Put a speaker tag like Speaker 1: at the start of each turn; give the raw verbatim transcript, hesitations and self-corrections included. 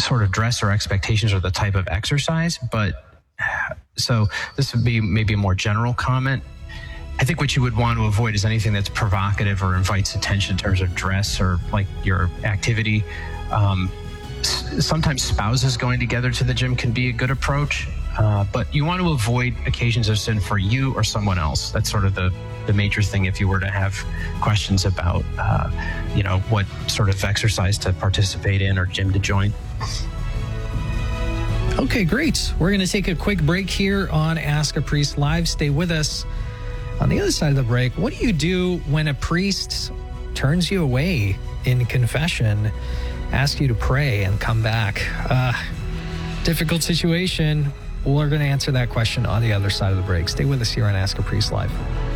Speaker 1: sort of dress or expectations or the type of exercise. But so this would be maybe a more general comment. I think what you would want to avoid is anything that's provocative or invites attention in terms of dress or like your activity. Um, s- sometimes spouses going together to the gym can be a good approach, uh, but you want to avoid occasions of sin for you or someone else. That's sort of the, the major thing if you were to have questions about, uh, you know, what sort of exercise to participate in or gym to join.
Speaker 2: Okay, great. We're going to take a quick break here on Ask a Priest Live. Stay with us. On the other side of the break, what do you do when a priest turns you away in confession, asks you to pray and come back? Uh, difficult situation. We're going to answer that question on the other side of the break. Stay with us here on Ask a Priest Live.